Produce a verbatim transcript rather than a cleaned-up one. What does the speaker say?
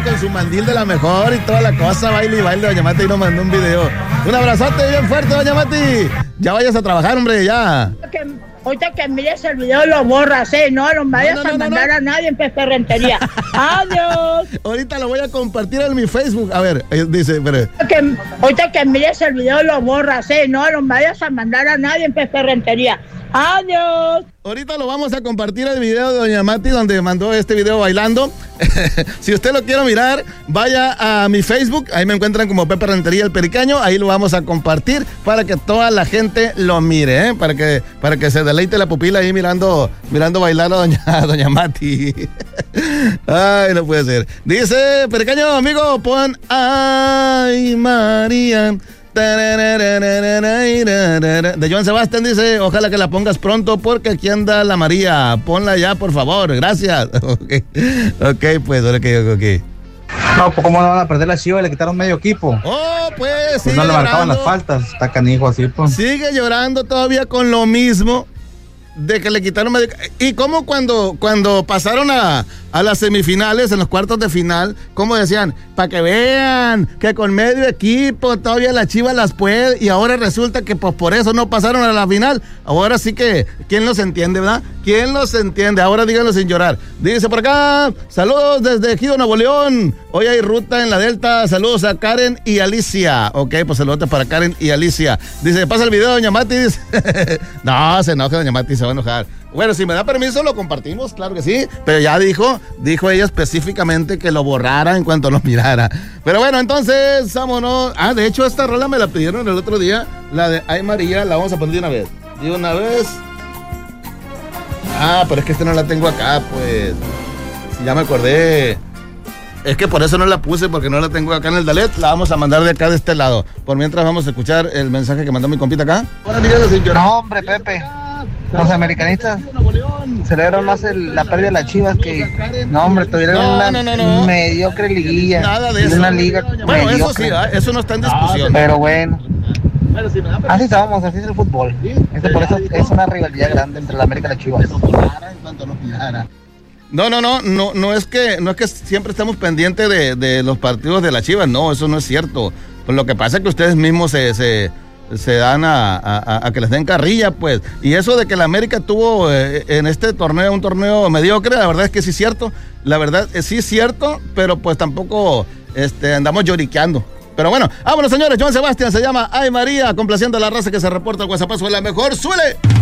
con su mandil de la mejor y toda la cosa, baile y baile. Doña Mati nos mandó un video. Un abrazote bien fuerte, doña Mati. Ya vayas a trabajar, hombre, ya. Que, ahorita que mires el video lo borras, ¿eh? No lo vayas no, no, no, a mandar no, no. a nadie en Peperrentería. Adiós. Ahorita lo voy a compartir en mi Facebook. A ver, dice, pero... Que, ahorita que mires el video lo borras, ¿eh? No lo vayas a mandar a nadie en Peperrentería. Adiós. Ahorita lo vamos a compartir el video de doña Mati donde mandó este video bailando. Si usted lo quiere mirar, vaya a mi Facebook. Ahí me encuentran como Pepe Rentería el Pericaño. Ahí lo vamos a compartir para que toda la gente lo mire, ¿eh? Para que, para que se deleite la pupila ahí mirando, mirando bailar a doña, a doña Mati. Ay, no puede ser. Dice, Pericaño, amigo, pon Ay María. De Joan Sebastián dice, ojalá que la pongas pronto porque aquí anda la María. Ponla ya, por favor. Gracias. Ok, okay pues, ok, ok. No, pues cómo no van a perder la Chivas, le quitaron medio equipo. Oh, pues, pues no le marcaban las faltas, está canijo así, pues. Sigue llorando todavía con lo mismo de que le quitaron medio... Y como cuando, cuando pasaron a, a las semifinales, en los cuartos de final, como decían, para que vean que con medio equipo todavía la Chivas las puede, y ahora resulta que pues por eso no pasaron a la final. Ahora sí que, ¿quién los entiende, verdad? ¿Quién los entiende? Ahora díganlo sin llorar. Dice por acá, saludos desde Ejido, Nuevo León. Hoy hay ruta en la Delta. Saludos a Karen y Alicia. Ok, pues saludos para Karen y Alicia. Dice, pasa el video, doña Mati. No, se enoja doña Mati, se va a enojar. Bueno, si me da permiso lo compartimos, claro que sí, pero ya dijo, dijo ella específicamente que lo borrara en cuanto lo mirara. Pero bueno, entonces, vámonos. Ah, de hecho, esta rola me la pidieron el otro día, la de Ay María, la vamos a poner de una vez. De una vez. Ah, pero es que esta no la tengo acá, pues. Si ya me acordé. Es que por eso no la puse, porque no la tengo acá en el Dalet. La vamos a mandar de acá, de este lado. Por mientras vamos a escuchar el mensaje que mandó mi compita acá. No, hombre, Pepe. Los americanistas celebran más el, la pérdida de las Chivas que... No, hombre, tuvieron no, una no, no, no. mediocre liguilla. Nada de eso. Una liga bueno, mediocre. eso sí, eso no está en discusión. Pero bueno. Así estamos, así es el fútbol. Este, por eso es una rivalidad grande entre la América y las Chivas. No, no, no, no, no es que, no es que siempre estamos pendientes de, de los partidos de las Chivas, no, eso no es cierto. Pues lo que pasa es que ustedes mismos se, se, se dan a, a, a que les den carrilla, pues. Y eso de que la América tuvo eh, en este torneo un torneo mediocre, la verdad es que sí es cierto. La verdad es sí es cierto, pero pues tampoco este, andamos lloriqueando. Pero bueno, vámonos señores, Joan Sebastián se llama Ay María, complaciendo a la raza que se reporta al WhatsApp, fue la mejor, ¡suele!